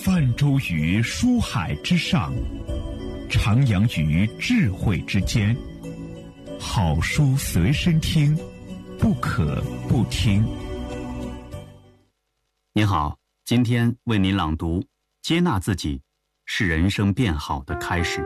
泛舟于书海之上，徜徉于智慧之间。好书随身听，不可不听。 您好，今天为您朗读《接纳自己是人生变好的开始》。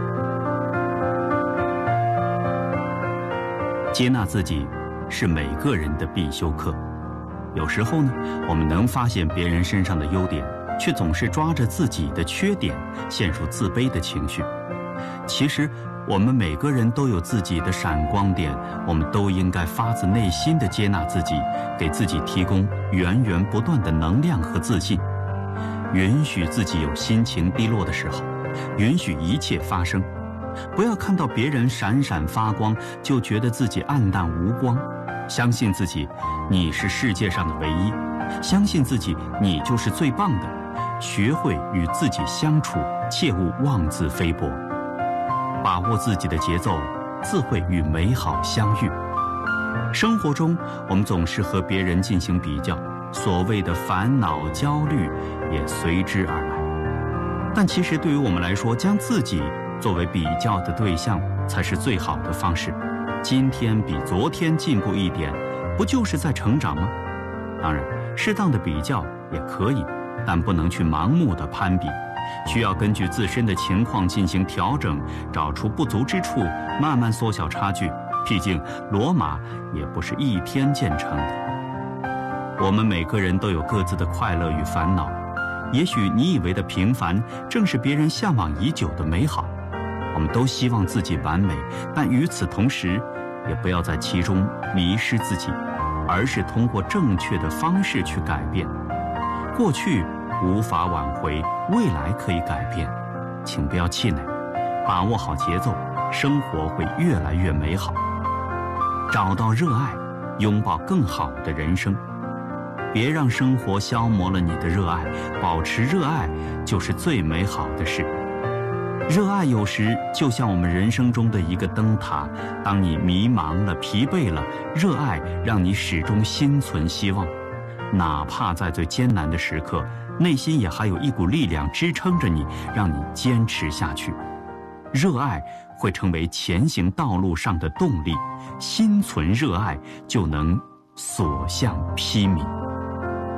接纳自己是每个人的必修课。有时候呢，我们能发现别人身上的优点，却总是抓着自己的缺点，陷入自卑的情绪。其实我们每个人都有自己的闪光点，我们都应该发自内心地接纳自己，给自己提供源源不断的能量和自信。允许自己有心情低落的时候，允许一切发生。不要看到别人闪闪发光，就觉得自己暗淡无光。相信自己，你是世界上的唯一；相信自己，你就是最棒的。学会与自己相处，切勿妄自菲薄。把握自己的节奏，自会与美好相遇。生活中，我们总是和别人进行比较，所谓的烦恼、焦虑也随之而来。但其实对于我们来说，将自己作为比较的对象，才是最好的方式。今天比昨天进步一点，不就是在成长吗？当然，适当的比较也可以，但不能去盲目的攀比，需要根据自身的情况进行调整，找出不足之处，慢慢缩小差距。毕竟罗马也不是一天建成的。我们每个人都有各自的快乐与烦恼，也许你以为的平凡，正是别人向往已久的美好。我们都希望自己完美，但与此同时，也不要在其中迷失自己，而是通过正确的方式去改变。过去无法挽回，未来可以改变，请不要气馁，把握好节奏，生活会越来越美好。找到热爱，拥抱更好的人生。别让生活消磨了你的热爱，保持热爱就是最美好的事。热爱有时就像我们人生中的一个灯塔，当你迷茫了、疲惫了，热爱让你始终心存希望。哪怕在最艰难的时刻，内心也还有一股力量支撑着你，让你坚持下去。热爱会成为前行道路上的动力，心存热爱就能所向披靡。